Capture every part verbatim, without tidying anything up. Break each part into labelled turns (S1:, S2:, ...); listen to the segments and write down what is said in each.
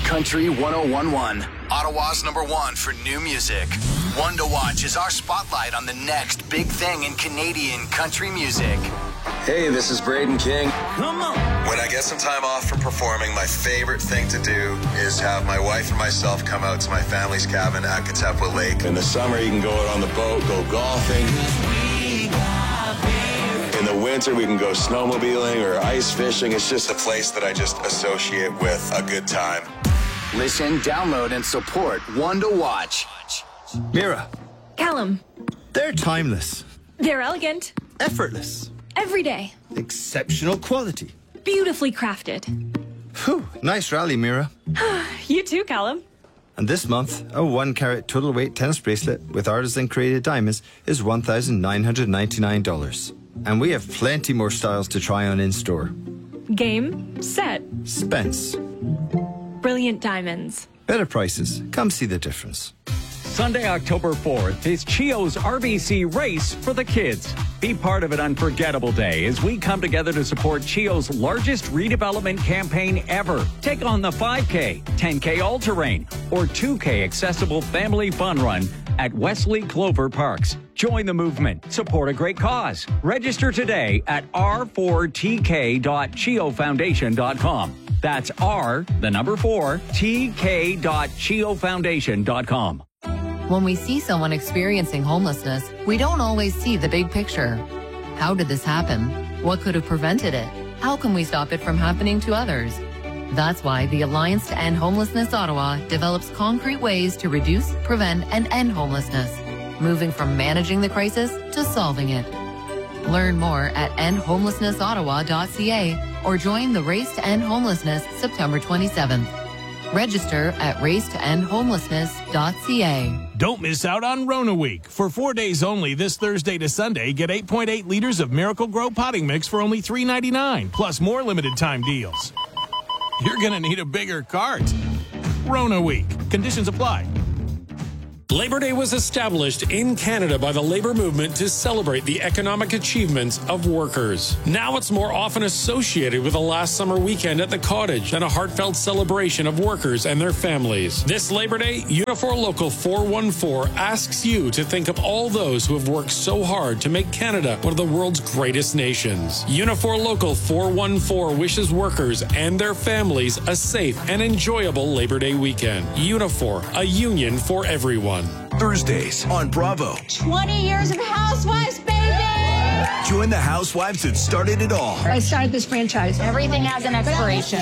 S1: Country one oh one point one, Ottawa's number one for new music. One to Watch is our spotlight on the next big thing in Canadian country music.
S2: Hey, this is Braden King.
S1: Come on.
S3: When I get some time off from performing, my favorite thing to do is have my wife and myself come out to my family's cabin at Katepwa Lake.
S2: In the summer, you can go out on the boat, go golfing. In the winter, we can go snowmobiling or ice fishing. It's just
S3: A place that I just associate with a good time.
S1: Listen, download, and support One to Watch.
S4: Mira,
S5: Callum,
S4: they're timeless,
S5: they're elegant,
S4: effortless,
S5: every day,
S4: exceptional quality.
S5: beautifully crafted.
S4: Whew, nice rally, Mira.
S5: You too, Callum.
S4: And this month, a one carat total weight tennis bracelet with artisan created diamonds is one thousand nine hundred ninety-nine dollars. And we have plenty more styles to try on in store.
S5: Game, set,
S4: Spence.
S5: brilliant diamonds.
S4: Better prices. Come see the difference.
S6: Sunday, October fourth is Chio's R B C Race for the Kids. Be part of an unforgettable day as we come together to support Chio's largest redevelopment campaign ever. Take on the five K, ten K all-terrain, or two K accessible family fun run at Wesley Clover Parks. Join the movement. Support a great cause. Register today at r four t k dot chio foundation dot com. That's R, the number four, T K dot chio foundation dot com.
S7: When we see someone experiencing homelessness, we don't always see the big picture. How did this happen? What could have prevented it? How can we stop it from happening to others? That's why the Alliance to End Homelessness Ottawa develops concrete ways to reduce, prevent, and end homelessness, moving from managing the crisis to solving it. Learn more at end homelessness ottawa dot c a or join the Race to End Homelessness September twenty-seventh. Register at race to end homelessness dot c a.
S8: Don't miss out on Rona Week. For four days only, this Thursday to Sunday, get eight point eight liters of Miracle Grow potting mix for only three ninety-nine, plus more limited time deals. You're going to need a bigger cart. Rona Week. Conditions apply.
S9: Labor Day was established in Canada by the labor movement to celebrate the economic achievements of workers. Now it's more often associated with a last summer weekend at the cottage and a heartfelt celebration of workers and their families. This Labor Day, Unifor Local four one four asks you to think of all those who have worked so hard to make Canada one of the world's greatest nations. Unifor Local four one four wishes workers and their families a safe and enjoyable Labor Day weekend. Unifor, a union for everyone.
S10: Thursdays on Bravo.
S11: twenty years of Housewives, baby!
S10: Join the housewives that started it all.
S11: I started this franchise. Everything has an expiration.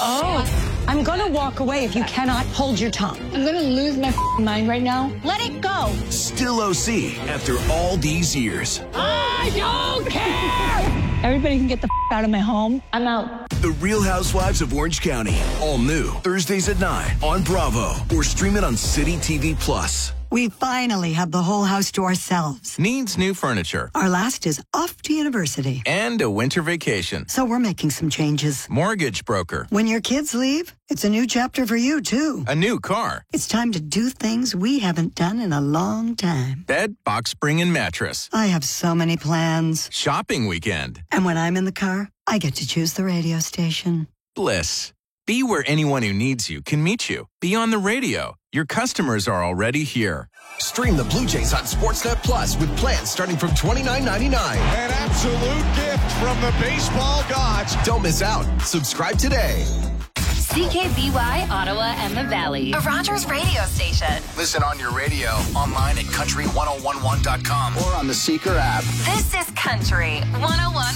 S11: Oh, I'm going to walk away if you cannot hold your tongue. I'm going to lose my mind right now. Let it go.
S10: Still O C after all these years.
S11: I don't care! Everybody can get the out of my home. I'm out.
S10: The Real Housewives of Orange County. All new. Thursdays at nine on Bravo. Or stream it on City T V Plus.
S12: We finally have the whole house to ourselves.
S13: Needs new furniture.
S12: Our last is off to university.
S13: And a winter vacation.
S12: So we're making some changes.
S13: Mortgage broker.
S12: When your kids leave, it's a new chapter for you, too.
S13: A new car.
S12: It's time to do things we haven't done in a long time.
S13: Bed, box spring, and mattress.
S12: I have so many plans.
S13: Shopping weekend.
S12: And when I'm in the car, I get to choose the radio station.
S13: Bliss. Be where anyone who needs you can meet you. Be on the radio. Your customers are already here.
S10: Stream the Blue Jays on Sportsnet Plus with plans starting from twenty-nine ninety-nine.
S14: An absolute gift from the baseball gods.
S10: Don't miss out. Subscribe today.
S15: C K B Y, Ottawa and the Valley. A Rogers radio station.
S1: Listen on your radio, online at country ten eleven dot com, or on the Seeker app.
S15: This is Country one oh one